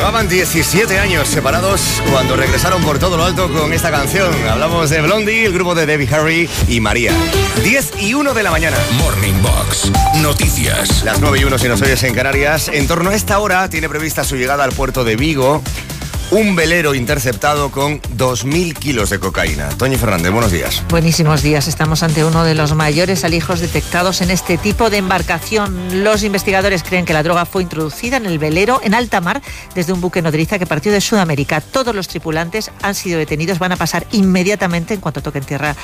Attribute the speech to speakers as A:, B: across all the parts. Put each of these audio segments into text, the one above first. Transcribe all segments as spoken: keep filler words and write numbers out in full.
A: Llevaban diecisiete años separados cuando regresaron por todo lo alto con esta canción. Hablamos de Blondie, el grupo de Debbie Harry y María. diez y uno de la mañana.
B: Morning Box. Noticias.
A: Las nueve y uno si nos oyes en Canarias. En torno a esta hora tiene prevista su llegada al puerto de Vigo un velero interceptado con dos mil kilos de cocaína. Toñi Fernández, buenos días.
C: Buenísimos días. Estamos ante uno de los mayores alijos detectados en este tipo de embarcación. Los investigadores creen que la droga fue introducida en el velero en alta mar desde un buque nodriza que partió de Sudamérica. Todos los tripulantes han sido detenidos. Van a pasar inmediatamente, en cuanto toquen tierra,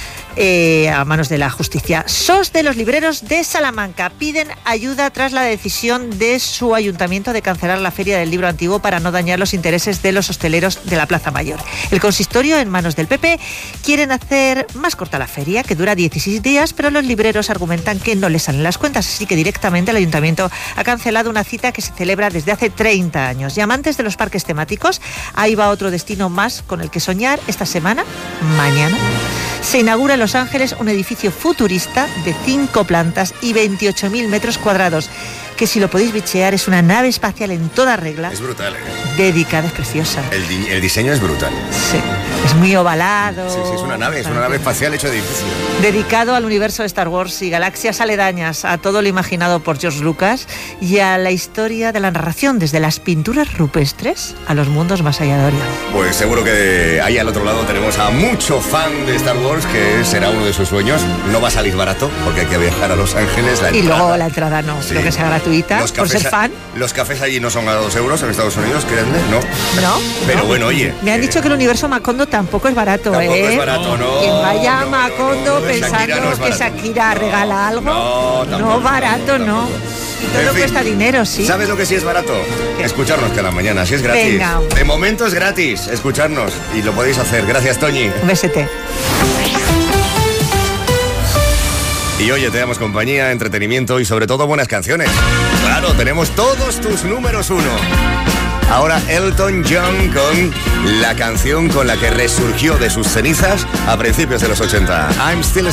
C: Eh, a manos de la justicia. S O S de los libreros de Salamanca piden ayuda tras la decisión de su ayuntamiento de cancelar la Feria del Libro Antiguo para no dañar los intereses de los hosteleros de la Plaza Mayor. El consistorio, en manos del P P, quieren hacer más corta la feria, que dura dieciséis días, pero los libreros argumentan que no les salen las cuentas, así que directamente el ayuntamiento ha cancelado una cita que se celebra desde hace treinta años. Y amantes de los parques temáticos, ahí va otro destino más con el que soñar esta semana, mañana. Se inaugura en Los Ángeles un edificio futurista de cinco plantas y veintiocho mil metros cuadrados, que si lo podéis bichear es una nave espacial en toda regla.
A: Es brutal, ¿eh?
C: Dedicada, es preciosa.
A: El, di- el diseño es brutal.
C: Sí, es muy ovalado.
A: Sí, sí, es una nave, es una nave espacial hecho de edificio.
C: Dedicado al universo de Star Wars y galaxias aledañas, a todo lo imaginado por George Lucas y a la historia de la narración, desde las pinturas rupestres a los mundos más allá de Orión.
A: Pues seguro que ahí al otro lado tenemos a mucho fan de Star Wars, que será uno de sus sueños. No va a salir barato, porque hay que viajar a Los Ángeles. La
C: y
A: entrada,
C: luego la entrada no,
A: sí.
C: creo que sea gratuita,
A: Los
C: por ser
A: cafés a-
C: fan.
A: Los cafés allí no son a dos euros en Estados Unidos, créanme, no.
C: No.
A: Pero
C: no.
A: bueno, oye.
C: Me han
A: eh,
C: dicho que el universo Macondo tampoco es barato,
A: Tampoco
C: ¿eh?
A: es barato, no.
C: Quien vaya a
A: no, no,
C: Macondo
A: no, no,
C: pensando
A: Shakira no es
C: que
A: barato.
C: Shakira regala algo.
A: No, tampoco,
C: no barato, no.
A: tampoco.
C: Y todo
A: En fin,
C: cuesta dinero, sí.
A: ¿Sabes lo que sí es barato?
C: ¿Qué?
A: Escucharnos cada mañana, sí es gratis.
C: Venga.
A: De momento es gratis, escucharnos. Y lo podéis hacer. Gracias, Toñi.
C: Un besete.
A: Y oye, te damos compañía, entretenimiento y sobre todo buenas canciones. Claro, tenemos todos tus números uno. Ahora Elton John con la canción con la que resurgió de sus cenizas a principios de los ochenta. I'm Still